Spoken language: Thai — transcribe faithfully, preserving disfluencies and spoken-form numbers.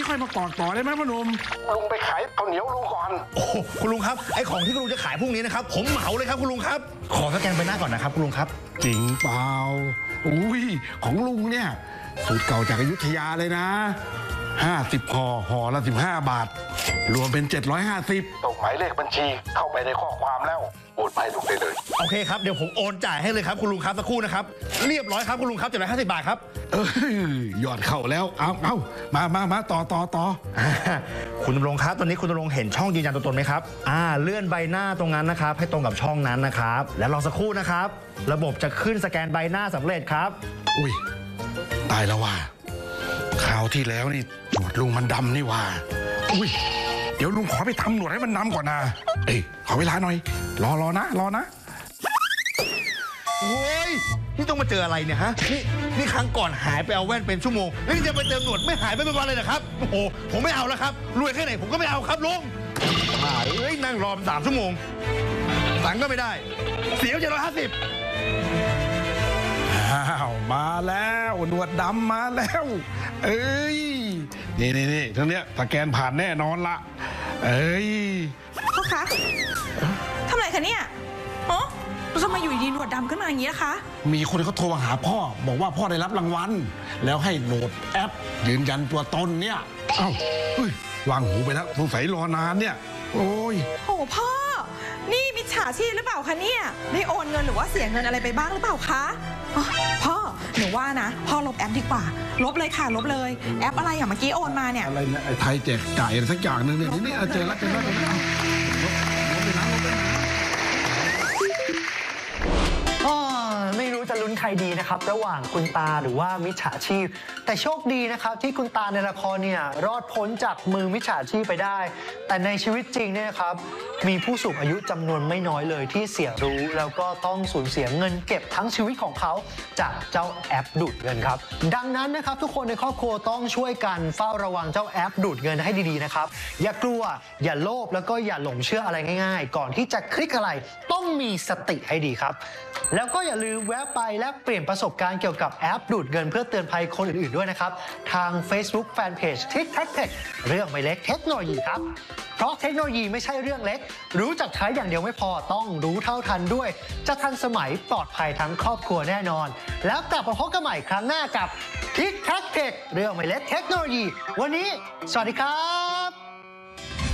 ค่อยมากอดต่อได้ไหมพ่อหนุ่มลุงไปขายข้าวเหนียวลุงก่อนโอ้คุณลุงครับไอ้ของที่คุณลุงจะขายพรุ่งนี้นะครับผมเหมาเลยครับคุณลุงครับขอสแกนใบหน้าก่อนนะครับคุณลุงครับจริงเปล่าอุ้ยของลุงเนี่ยสูตรเก่าจากอยุธยาเลยนะห้าสิบห่อห่อละสิบห้าบาทรวมเป็นเจ็ดร้อยห้าสิบตกหมายเลขบัญชีเข้าไปในข้อความแล้วโอนไปลุงได้เลยโอเคครับเดี๋ยวผมโอนจ่ายให้เลยครับคุณลุงครับสักครู่นะครับเรียบร้อยครับคุณลุงครับเจ็ดร้อยห้าสิบบาทครับเออยอดเข้าแล้วเอาเอามามามาต่อต่อต่อคุณดำรงครับตอนนี้คุณดำรงเห็นช่องยืนยันตัวตนไหมครับอ่าเลื่อนใบหน้าตรงนั้นนะครับให้ตรงกับช่องนั้นนะครับแล้วรอสักครู่นะครับระบบจะขึ้นสแกนใบหน้าสำเร็จครับอุ้ยตายแล้วว่าคราวที่แล้วนี่หนวดลุงมันดำนี่ว่าอุ้ยเดี๋ยวลุงขอไปทำหนวดให้มันดำก่อนนะเอ้ยขอเวลาหน่อยรอรอนะรอนะโอ้ยนี่ต้องมาเจออะไรเนี่ยฮะนี่นี่ครั้งก่อนหายไปเอาแว่นเป็นชั่วโมงแล้วนี่จะไปเติมหนวดไม่หายไปเป็นวันเลยนะครับโอ้โหผมไม่เอาแล้วครับรวยแค่ไหนผมก็ไม่เอาครับลุงเฮ้ยนั่งรอสามชั่วโมงสั่งก็ไม่ได้เสียเจ็ดร้อยห้าสิบอ้าวมาแล้วหนวดดำมาแล้วเอ้ยนี่นี่นี่ทั้งเนี้ยสแกนผ่านแน่นอนละเอ้ยพ่อคะทำไรคะเนี่ยอ๋อทำไมอยู่ดีหนวดดำขึ้นมาอย่างนี้คะมีคนเขาโทรมาหาพ่อบอกว่าพ่อได้รับรางวัลแล้วให้โหลดแอปยืนยันตัวตนเนี่ยเอ้าเฮ้ยวางหูไปแล้วสงสัยรอนานเนี่ยโอ้ยโอ้พ่อนี่มิจฉาชีพหรือเปล่าคะเนี่ยได้โอนเงินหรือว่าเสียเงินอะไรไปบ้างหรือเปล่าคะพ่อหนูว่านะพ่อลบแอปดีกว่าลบเลยค่ะลบเลยแอปอะไรอย่างเมื่อกี้โอนมาเนี่ยอะไรเนี่ยไอ้ไทยแจกจ่ายอะไรสักอย่างนึงเนี่ยนี่เจอแล้วเจอแล้วเจอแล้วลบไปนะลบไปนะไม่รู้จะลุ้นใครดีนะครับระหว่างคุณตาหรือว่ามิจฉาชีพแต่โชคดีนะครับที่คุณตาในละครเนี่ยรอดพ้นจากมือมิจฉาชีพไปได้แต่ในชีวิตจริงเนี่ยนะครับมีผู้สูงอายุจำนวนไม่น้อยเลยที่เสียรู้แล้วก็ต้องสูญเสียเงินเก็บทั้งชีวิตของเขาจากเจ้าแอปดูดเงินครับดังนั้นนะครับทุกคนในครอบครัวต้องช่วยกันเฝ้าระวังเจ้าแอปดูดเงินให้ดีๆนะครับอย่ากลัวอย่าโลภแล้วก็อย่าหลงเชื่ออะไรง่ายๆก่อนที่จะคลิกอะไรต้องมีสติให้ดีครับแล้วก็อย่าลืมแวะไปและเปลี่ยนประสบการณ์เกี่ยวกับแอปดูดเงินเพื่อเตือนภัยคนอื่นๆด้วยนะครับทาง Facebook Fanpage Tic Tac Tech เรื่องไม่เล็กเทคโนโลยีครับเพราะเทคโนโลยีไม่ใช่เรื่องเล็กรู้จักใช้อย่างเดียวไม่พอต้องรู้เท่าทันด้วยจะทันสมัยปลอดภัยทั้งครอบครัวแน่นอนแล้วกลับมาพบกันใหม่ครั้งหน้ากับ Tic Tac Tech เรื่องไม่เล็กเทคโนโลยีวันนี้สวัสดีครับ